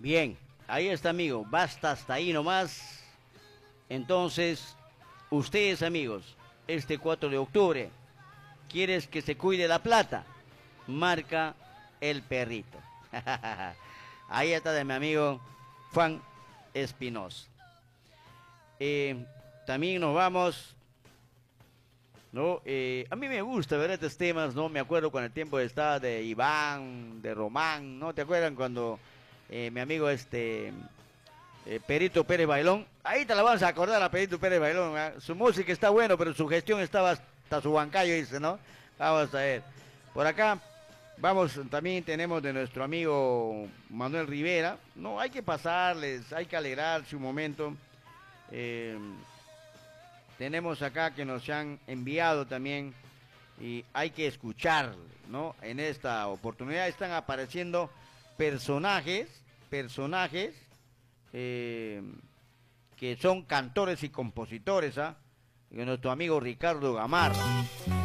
Bien, ahí está, amigo. Basta hasta ahí nomás. Entonces, ustedes, amigos, este 4 de octubre, ¿quieres que se cuide la plata? Marca el perrito. Ahí está de mi amigo Juan Espinosa. También nos vamos, ¿no? A mí me gusta ver estos temas, ¿no? Me acuerdo cuando el tiempo estaba de Iván, de Román, ¿no? ¿Te acuerdan cuando mi amigo Perito Pérez Bailón? Ahí te la vas a acordar a Perito Pérez Bailón, ¿eh? Su música está bueno, pero su gestión estaba hasta su bancayo, dice, ¿no? Vamos a ver. Por acá, vamos, también tenemos de nuestro amigo Manuel Rivera, ¿no? Hay que pasarles, hay que alegrarse un momento. Eh, Tenemos acá que nos han enviado también y hay que escuchar, ¿no? En esta oportunidad están apareciendo personajes eh, que son cantores y compositores, ¿ah? ¿Eh? Nuestro amigo Ricardo Gamarra.